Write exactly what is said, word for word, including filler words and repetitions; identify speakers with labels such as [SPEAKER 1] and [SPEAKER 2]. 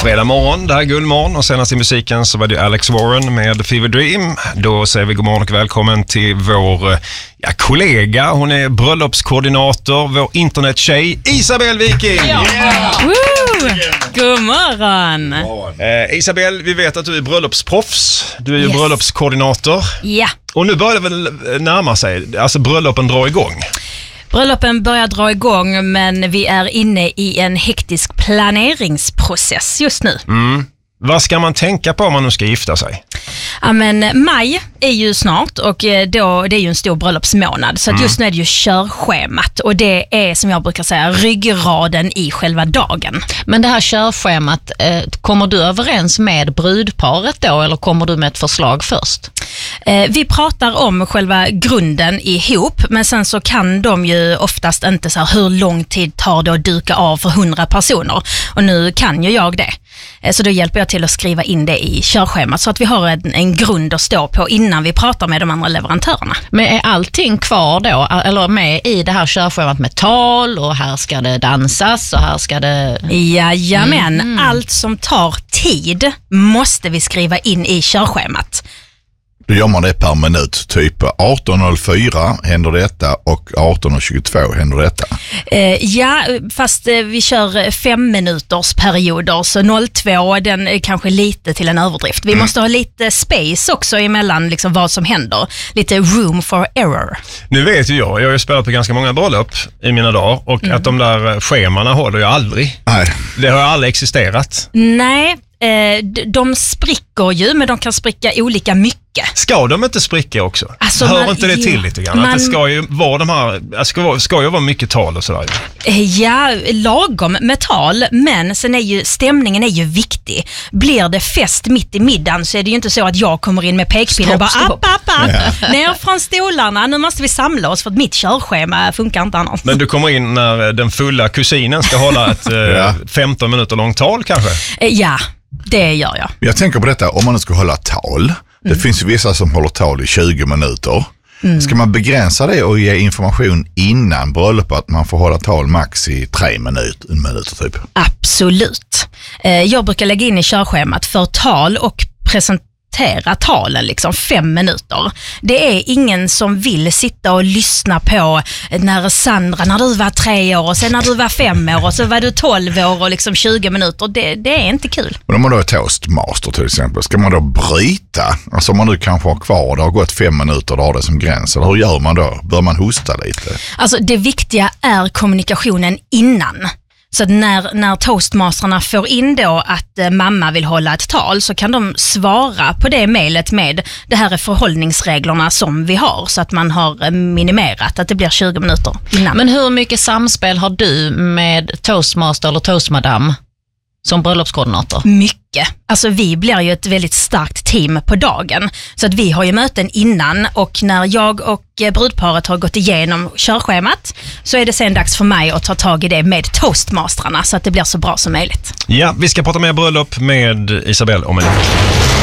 [SPEAKER 1] fredag morgon, det här är Guldmorgon och senast i musiken så var det Alex Warren med Fever Dream. Då säger vi god morgon och välkommen till vår ja, kollega, hon är bröllopskoordinator, vår internettjej Isabel Viking.
[SPEAKER 2] Ja. Yeah.
[SPEAKER 3] Woo! God morgon.
[SPEAKER 1] Eh, Isabel, vi vet att du är bröllopsproffs, du är ju
[SPEAKER 3] Yes.
[SPEAKER 1] bröllopskoordinator.
[SPEAKER 3] Ja.
[SPEAKER 1] Och nu börjar det väl närma sig, alltså bröllopen drar igång.
[SPEAKER 3] Bröllopen börjar dra igång, men vi är inne i en hektisk planeringsprocess just nu.
[SPEAKER 1] Mm. Vad ska man tänka på om man nu ska gifta sig?
[SPEAKER 3] Ja, men maj är ju snart och då, det är ju en stor bröllopsmånad. Så att just nu är det ju körschemat och det är, som jag brukar säga, ryggraden i själva dagen.
[SPEAKER 2] Men det här körschemat, eh, kommer du överens med brudparet då eller kommer du med ett förslag först?
[SPEAKER 3] Eh, vi pratar om själva grunden ihop, men sen så kan de ju oftast inte så här, hur lång tid tar det att duka av för hundra personer. Och nu kan ju jag det. Eh, så då hjälper jag till att skriva in det i körschemat så att vi har en, en grund att stå på innan vi pratar med de andra leverantörerna.
[SPEAKER 2] Men är allting kvar då, eller med i det här körschemat med tal och här ska det dansas och här ska det...
[SPEAKER 3] Jajamän,
[SPEAKER 2] Mm.
[SPEAKER 3] allt som tar tid måste vi skriva in i körschemat.
[SPEAKER 4] Då gör man det per minut, typ arton noll fyra händer detta och arton tjugotvå händer detta.
[SPEAKER 3] Eh, ja, fast eh, vi kör fem minuters perioder, så noll två den är kanske lite till en överdrift. Vi
[SPEAKER 4] Mm.
[SPEAKER 3] måste ha lite space också emellan liksom vad som händer. Lite room for error.
[SPEAKER 1] Nu vet ju jag, jag har ju spelat på ganska många bröllop i mina dagar och
[SPEAKER 3] Mm.
[SPEAKER 1] att de där schemana håller ju aldrig.
[SPEAKER 4] Nej,
[SPEAKER 1] Det har ju aldrig existerat.
[SPEAKER 3] Nej, eh, d- de spricker ju, men de kan spricka olika mycket.
[SPEAKER 1] Ska de inte spricka också?
[SPEAKER 3] Alltså,
[SPEAKER 1] Hör
[SPEAKER 3] man-
[SPEAKER 1] inte det
[SPEAKER 3] ja,
[SPEAKER 1] till lite grann?
[SPEAKER 3] man-
[SPEAKER 1] Att det ska ju vara de här, det ska, vara- ska ju vara mycket tal och sådär.
[SPEAKER 3] Eh, Ja, lagom med tal, men sen är ju stämningen är ju viktig. Blir det fest mitt i middagen så är det ju inte så att jag kommer in med pekpinnar och bara
[SPEAKER 2] Stopp,
[SPEAKER 3] app,
[SPEAKER 2] stopp.
[SPEAKER 3] app, app. Ner från stolarna, nu måste vi samla oss för att mitt körschema funkar inte annars.
[SPEAKER 1] Men du kommer in när den fulla kusinen ska hålla ett eh,
[SPEAKER 4] Ja.
[SPEAKER 1] femton minuter långt tal kanske?
[SPEAKER 3] Eh, Ja, det gör jag.
[SPEAKER 4] jag tänker på detta, om man nu ska hålla tal. Det finns ju vissa som håller tal i tjugo minuter. Ska man begränsa det och ge information innan bröllopet att man får hålla tal max i tre minuter, en minut typ?
[SPEAKER 3] Absolut. Eh, Jag brukar lägga in i körschemat för tal och presentera talen liksom fem minuter. Det är ingen som vill sitta och lyssna på när Sandra, när du var tre år och sen när du var fem år och så var du tolv år och liksom tjugo minuter. Det, det är inte kul.
[SPEAKER 4] Men om man då är toastmaster till exempel, ska man då bryta? Alltså om man nu kanske har kvar, det har gått fem minuter, då har det som gräns. Eller hur gör man då? Bör man hosta lite?
[SPEAKER 3] Alltså det viktiga är kommunikationen innan. Så att när, när toastmasterna får in då att eh, mamma vill hålla ett tal så kan de svara på det mejlet med det här är förhållningsreglerna som vi har så att man har eh, minimerat att det blir tjugo minuter innan.
[SPEAKER 2] Men hur mycket samspel har du med toastmaster eller toastmadam som bröllopskoordinator?
[SPEAKER 3] Mycket. Alltså vi blir ju ett väldigt starkt team på dagen. Så att vi har ju möten innan och när jag och eh, brudparet har gått igenom körschemat så är det sen dags för mig att ta tag i det med toastmasterna så att det blir så bra som möjligt.
[SPEAKER 1] Ja, vi ska prata mer bröllop med Isabel om en liten.